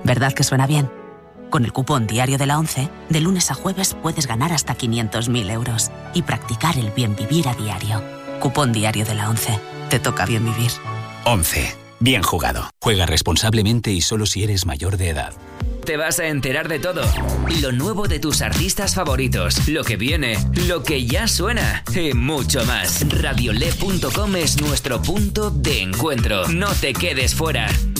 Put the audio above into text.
¿Verdad que suena bien? Con el cupón diario de la ONCE, de lunes a jueves puedes ganar hasta 500.000 euros y practicar el bien vivir a diario. Cupón diario de la ONCE. Te toca bien vivir. 11. Bien jugado. Juega responsablemente y solo si eres mayor de edad. Te vas a enterar de todo. Lo nuevo de tus artistas favoritos, lo que viene, lo que ya suena y mucho más. Radiole.com es nuestro punto de encuentro. No te quedes fuera.